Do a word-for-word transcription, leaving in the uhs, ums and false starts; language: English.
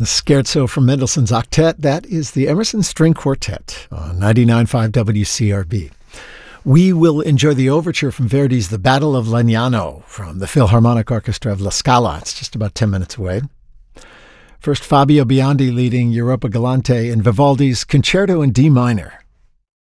The Scherzo from Mendelssohn's Octet, that is the Emerson String Quartet on ninety-nine point five W C R B. We will enjoy the overture from Verdi's The Battle of Legnano from the Philharmonic Orchestra of La Scala. It's just about ten minutes away. First, Fabio Biondi leading Europa Galante in Vivaldi's Concerto in D minor,